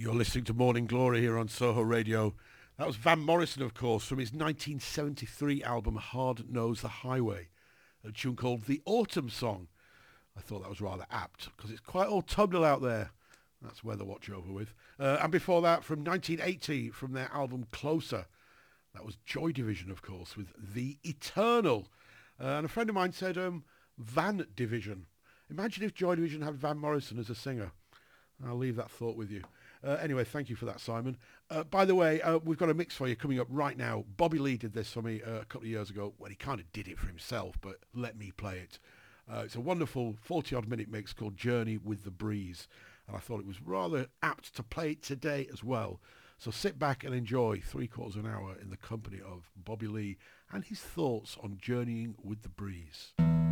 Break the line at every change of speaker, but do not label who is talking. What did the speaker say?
You're listening to Morning Glory here on Soho Radio. That was Van Morrison, of course, from his 1973 album Hard Knows the Highway, a tune called The Autumn Song. I thought that was rather apt because it's quite autumnal out there. That's weather watch over with. And before that, from 1980, from their album Closer, that was Joy Division, of course, with The Eternal. And a friend of mine said Van Division. Imagine if Joy Division had Van Morrison as a singer. I'll leave that thought with you. Anyway, thank you for that, Simon. By the way, we've got a mix for you coming up right now. Bobby Lee did this for me a couple of years ago. Well, he kind of did it for himself, but let me play it. It's a wonderful 40-odd minute mix called Journey with the Breeze. And I thought it was rather apt to play it today as well. So sit back and enjoy 3/4 of an hour in the company of Bobby Lee and his thoughts on journeying with the breeze.